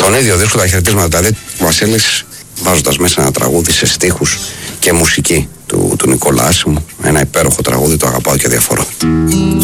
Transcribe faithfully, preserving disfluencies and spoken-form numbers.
τον ίδιο δίσκο τα χαιρετίσματα. Δηλαδή, ο Βασίλης βάζοντας μέσα ένα τραγούδι σε στίχους και μουσική του, του Νικόλα Άσημου, ένα υπέροχο τραγούδι, το αγαπάω και διαφορώ.